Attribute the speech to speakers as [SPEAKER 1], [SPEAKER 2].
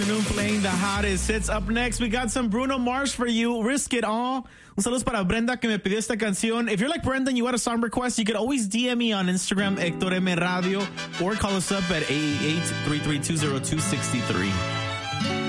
[SPEAKER 1] Playing the hottest hits. Up next, we got some Bruno Mars for you. Risk It All. Un saludo para Brenda que me pidió esta canción. If you're like Brenda and you got a song request, you could always DM me on Instagram, Hector M Radio, or call us up at 888-332-0263.